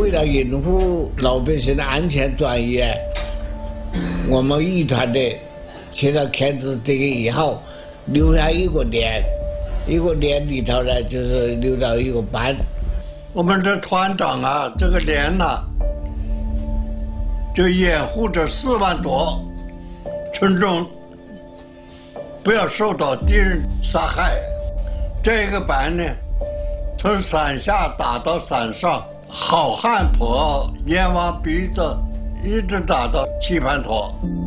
为了应付老百姓的安全专业，我们义团的去了签字这个以后，留下一个连里头呢，就是留到一个班。 我们这团长啊，这个连呢，就掩护着4万多群众不要受到敌人杀害。这个班呢，从山下打到山上，好汉坡、阎王鼻子，一直打到棋盘坡。